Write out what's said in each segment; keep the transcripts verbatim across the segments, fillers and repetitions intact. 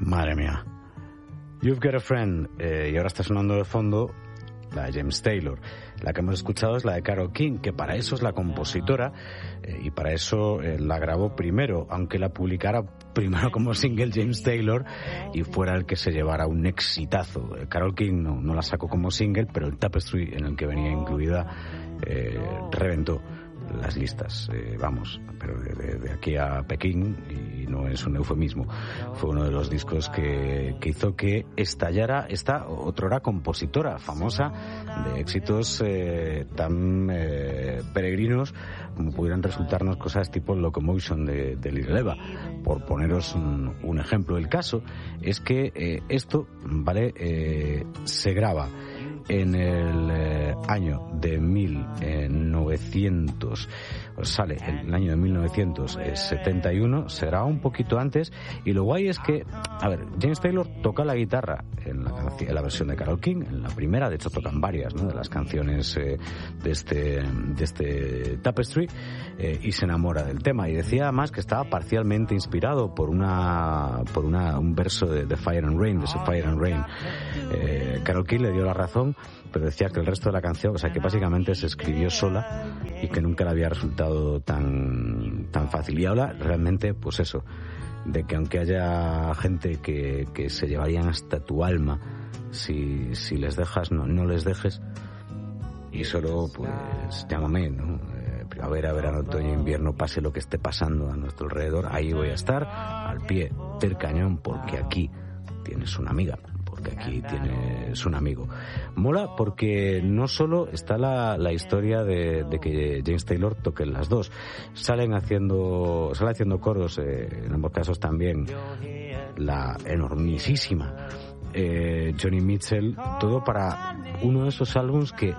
Madre mía. You've Got a Friend, eh, y ahora está sonando de fondo la de James Taylor. La que hemos escuchado es la de Carole King, que para eso es la compositora, eh, y para eso eh, la grabó primero, aunque la publicara primero como single James Taylor y fuera el que se llevara un exitazo. Eh, Carole King no, no la sacó como single, pero el Tapestry en el que venía incluida eh, reventó las listas, eh, vamos, pero de, de, de aquí a Pekín, y no es un eufemismo. Fue uno de los discos que, que hizo que estallara esta otrora compositora famosa de éxitos eh, tan eh, peregrinos como pudieran resultarnos cosas tipo Locomotion de, de Little Eva, por poneros un, un ejemplo. El caso es que eh, esto, vale, eh, se graba en el eh, año de mil novecientos, sale en el año de mil novecientos setenta y uno, será un poquito antes, y lo guay es que, a ver, James Taylor toca la guitarra en la, en la versión de Carole King, en la primera, de hecho tocan varias, ¿no?, de las canciones eh, de este de este Tapestry, eh, y se enamora del tema, y decía además que estaba parcialmente inspirado por una por una un verso de, de Fire and Rain, de ese Fire and Rain. eh, Carole King le dio la razón, pero decía que el resto de la canción, o sea, que básicamente se escribió sola y que nunca le había resultado tan tan fácil. Y ahora realmente, pues eso, de que aunque haya gente que, que se llevarían hasta tu alma si, si les dejas, no, no les dejes, y solo, pues, llámame, ¿no? Eh, primavera, verano, otoño, invierno, pase lo que esté pasando a nuestro alrededor, ahí voy a estar, al pie del cañón, porque aquí tienes una amiga. Que aquí tienes un amigo. Mola porque no solo está la, la historia de, de que James Taylor toque las dos, salen haciendo sale haciendo coros, eh, en ambos casos también la enormisísima eh, Joni Mitchell, todo para uno de esos álbumes que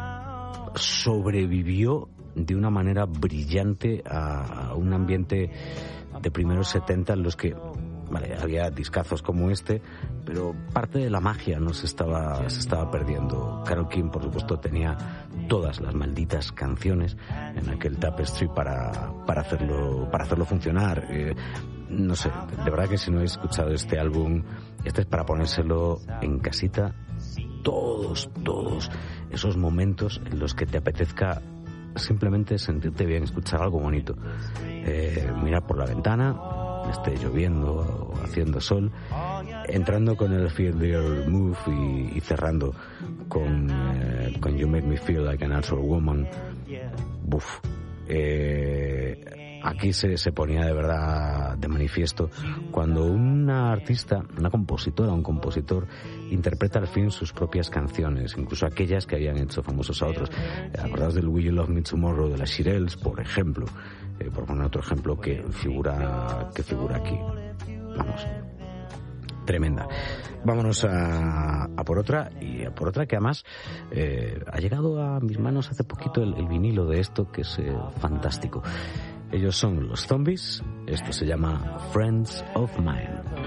sobrevivió de una manera brillante a, a un ambiente de primeros setenta en los que, vale, había discazos como este, pero parte de la magia no se estaba se estaba perdiendo. Carole King, por supuesto, tenía todas las malditas canciones en aquel Tapestry para para hacerlo para hacerlo funcionar. Eh, no sé, de verdad que si no he escuchado este álbum, este es para ponérselo en casita, todos, todos esos momentos en los que te apetezca simplemente sentirte bien, escuchar algo bonito, eh, mirar por la ventana, esté lloviendo o haciendo sol, entrando con el Feel Your Move y, y cerrando con, eh, con You Make Me Feel Like an Actual Woman. Buf. Eh, aquí se, se ponía de verdad de manifiesto cuando una artista, una compositora, un compositor interpreta al fin sus propias canciones, incluso aquellas que habían hecho famosos a otros. Acordaos del Will You Love Me Tomorrow de las Shirelles, por ejemplo, eh, por poner otro ejemplo que figura que figura aquí. Vamos, tremenda. Vámonos a, a por otra, y a por otra que además eh, ha llegado a mis manos hace poquito el, el vinilo de esto, que es eh, fantástico. Ellos son los Zombies, esto se llama Friends of Mine.